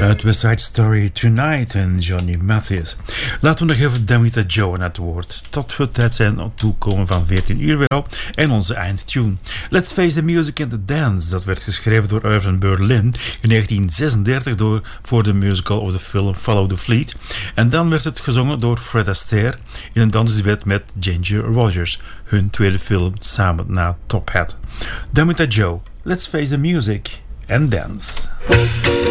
Uit West Side Story Tonight en Johnny Mathis. Laten we nog even Damita Joe aan het woord. Tot we tijd zijn op toekomen van 14 uur weer al. En onze eindtune. Let's Face the Music and the Dance. Dat werd geschreven door Irving Berlin in 1936 voor de musical of de film Follow the Fleet. En dan werd het gezongen door Fred Astaire in een dansduet met Ginger Rogers. Hun tweede film samen na Top Hat. Damita Joe. Let's Face the Music and Dance.